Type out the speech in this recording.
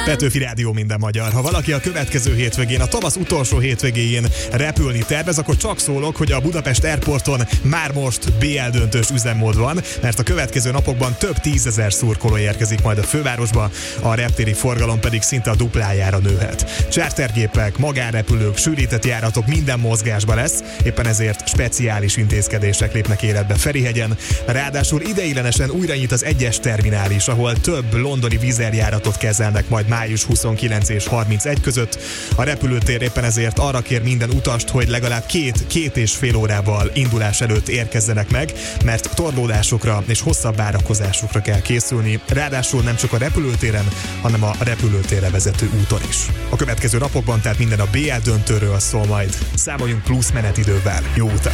Petőfi Rádió minden magyar. Ha valaki a következő hétvégén, a tavasz utolsó hétvégéjén repülni tervez, akkor csak szólok, hogy a Budapest Airporton már most BL döntős üzemmód van, mert a következő napokban több 10 000 szurkoló érkezik majd a fővárosba, a reptéri forgalom pedig szinte a duplájára nőhet. Chartergépek, magánrepülők, sűrített járatok, minden mozgásba lesz, éppen ezért speciális intézkedések lépnek életbe Ferihegyen. Ráadásul ideiglenesen újra nyit az 1-es terminális, ahol több londoni Wizz Air járatot kezelnek majd május 29 és 31 között. A repülőtér éppen ezért arra kér minden utast, hogy legalább két és fél órával indulás előtt érkezzenek meg, mert torlódásokra és hosszabb várakozásokra kell készülni, ráadásul nem csak a repülőtéren, hanem a repülőtérre vezető úton is. A következő napokban tehát minden a BL döntőről szól majd. Számoljunk plusz menetidővel. Jó utat!